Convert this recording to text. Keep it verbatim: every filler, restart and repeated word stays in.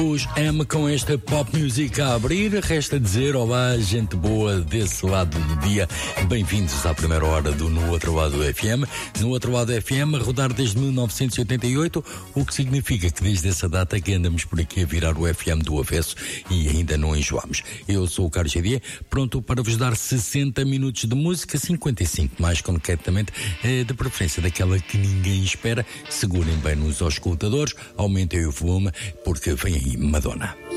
Os M com esta pop music a abrir. Resta dizer olá, gente boa desse lado do dia. Bem-vindos à primeira hora do No Outro Lado F M. No Outro Lado F M, a rodar desde mil novecentos e oitenta e oito, o que significa que desde essa data que andamos por aqui a virar o F M do avesso e ainda não enjoamos. Eu sou o Carlos Xavier, pronto para vos dar sessenta minutos de música, cinquenta e cinco mais concretamente, eh, de preferência daquela que ninguém espera. Segurem bem nos auscultadores, aumentem o volume, porque vem aí Madonna.